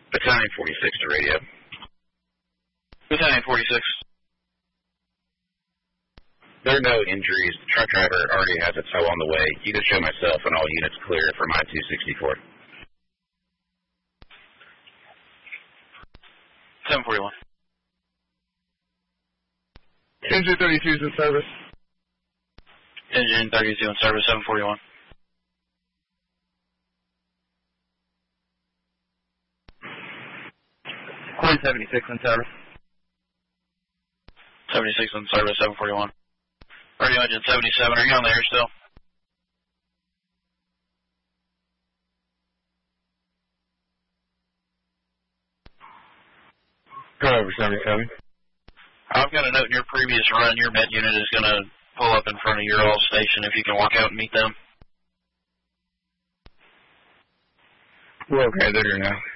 Battalion 46 to radio. Battalion 46. There are no injuries. The truck driver already has a tow on the way. You can show myself and all units clear from I-264. 741. Engine 32 is in service. Engine 32 in service, 741. Queen 76 in service. 76 in service, 741. Radio engine 77, are you on the air still? Go over 77. I've got a note in your previous run. Your med unit is going to pull up in front of your all station if you can walk out and meet them. We're okay there now.